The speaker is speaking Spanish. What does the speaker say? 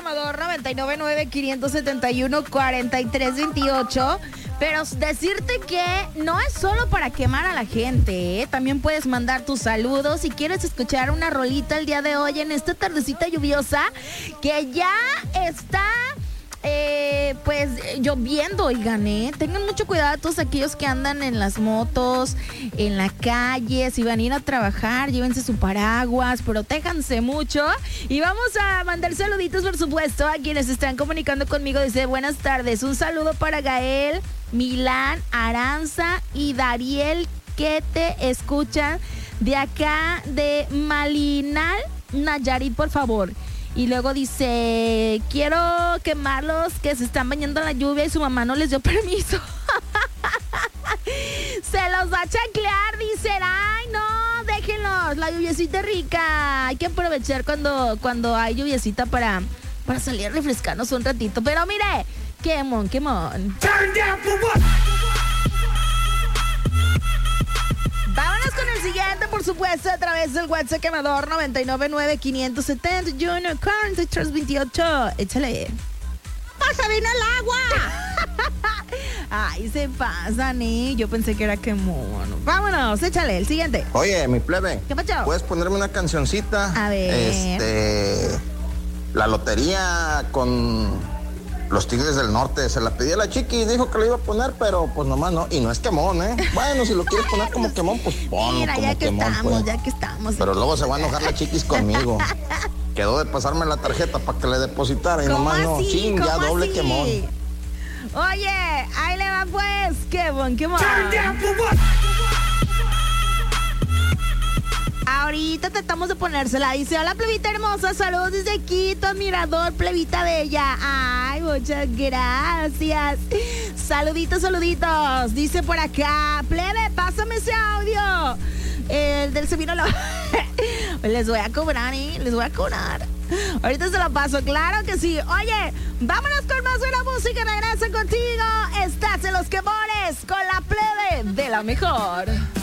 Quemador 999-571-4328. Pero decirte que no es solo para quemar a la gente, ¿eh? También puedes mandar tus saludos si quieres escuchar una rolita el día de hoy en esta tardecita lluviosa que ya está pues lloviendo, oigan, tengan mucho cuidado todos aquellos que andan en las motos, en la calle, si van a ir a trabajar, llévense su paraguas, protéjanse mucho. Y vamos a mandar saluditos, por supuesto, a quienes están comunicando conmigo. Dice, buenas tardes, un saludo para Gael, Milán, Aranza y Dariel, que te escuchan de acá de Malinal, Nayarit, por favor. Y luego dice, quiero quemarlos que se están bañando en la lluvia y su mamá no les dio permiso. Se los va a chanclear, dicen. Ay, no, déjenlos, la lluviecita es rica. Hay que aprovechar cuando hay lluviecita para salir a refrescarnos un ratito. Pero mire, quemón. Turn down for what? Vámonos con el siguiente, por supuesto, a través del WhatsApp Quemador 999-571-4328. Échale. ¡Pasa, vino el agua! Ay, se pasan, Yo pensé que era quemón. Vámonos, échale, el siguiente. Oye, mi plebe. ¿Qué pasó? ¿Puedes ponerme una cancioncita? A ver. La lotería con los Tigres del Norte. Se la pedí a la chiqui y dijo que lo iba a poner, pero pues nomás no. Y no es quemón, Bueno, si lo quieres poner como quemón, pues ponlo. Mira, como ya que quemón, estamos, pues. ya que estamos. Pero luego se va a enojar la chiquis conmigo. Quedó de pasarme la tarjeta para que le depositara y nomás no. Así? Ya doble así? quemón. Oye, ahí le va pues. Quemón. Ahorita tratamos de ponérsela. Dice, hola, plebita hermosa, saludos desde Quito, admirador, plebita bella. Ay, muchas gracias. Saluditos. Dice por acá, plebe, pásame ese audio. El del Sevino les voy a cobrar, les voy a cobrar. Ahorita se lo paso, claro que sí. Oye, vámonos con más buena música. Regresa contigo. Estás en Los Quemones con la plebe de la mejor.